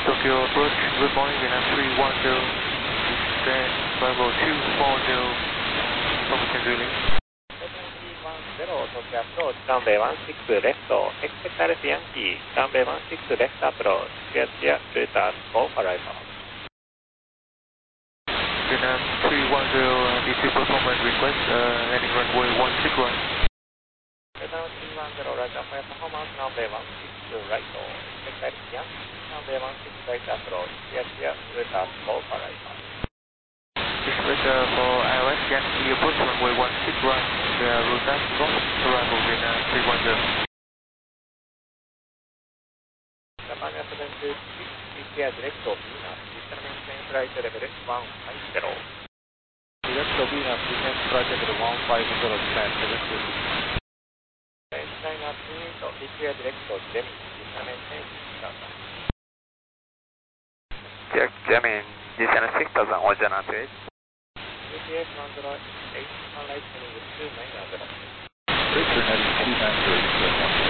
Tokyo approach, good morning, Vietnam 310, stand by level 240, information drilling. Tokyo approach, runway 16 left, expect Alice Yankee, runway 16 left approach, clear, routers, go for arrival. Vietnam 310, D2 performance request, landing runway 16 right. Vietnam 310, Roger, for performance, runway 16 right, expect Alice Yankee, runway 16 right approach, clear, routers, go for arrival. Express for ILS Yankee approach runway 16 right, routers, go, arrival Vietnam 310. Japan Airlines 6, clear direct to Venus, descend maintain flight level 150. Direct to Venus, descend flight level 150, descend 70. China 2, clear direct to Gemini, descend maintain 6000. Check Gemini, descend 6000, all China 2. GPS 108, sunlight heading 290. Richard heading 290,